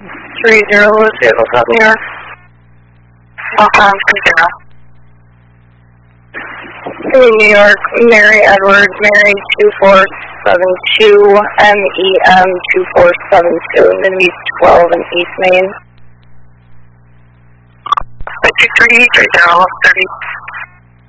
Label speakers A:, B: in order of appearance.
A: 30 Lewis, South New York.
B: Welcome, 30.
A: New York, Mary Edwards, Mary 2472, MEM 2472, and then East 12 and East Main.
B: 53, 30, 30.